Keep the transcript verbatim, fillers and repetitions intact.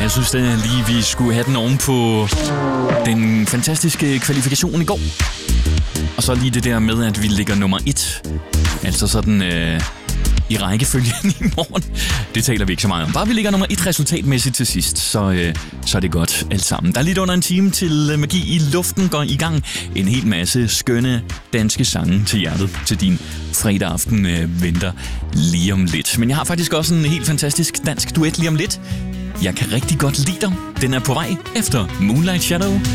jeg synes da lige, vi skulle have den oven på den fantastiske kvalifikation i går. Og så lige det der med, at vi ligger nummer et. Altså sådan øh, i rækkefølgen i morgen. Det taler vi ikke så meget om. Bare vi ligger nummer et resultatmæssigt til sidst, så, øh, så er det godt alt sammen. Der er lidt under en time til øh, Magi i Luften går i gang. En hel masse skønne danske sange til hjertet til din fredag aften øh, venter lige om lidt. Men jeg har faktisk også en helt fantastisk dansk duet lige om lidt. Jeg kan rigtig godt lide dig. Den er på vej efter Moonlight Shadow.